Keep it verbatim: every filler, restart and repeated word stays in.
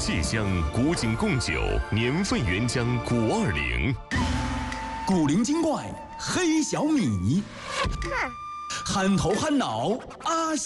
蟹乡古井贡酒，年份原浆古二零。 古灵精怪黑小米，憨头憨脑阿